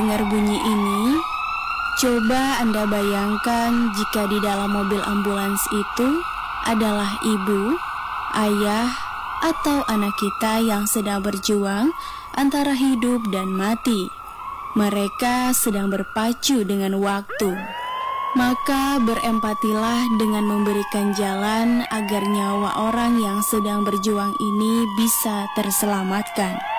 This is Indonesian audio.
mendengar bunyi ini, coba Anda bayangkan jika di dalam mobil ambulans itu adalah ibu, ayah, atau anak kita yang sedang berjuang antara hidup dan mati. Mereka sedang berpacu dengan waktu. Maka berempatilah dengan memberikan jalan agar nyawa orang yang sedang berjuang ini bisa terselamatkan.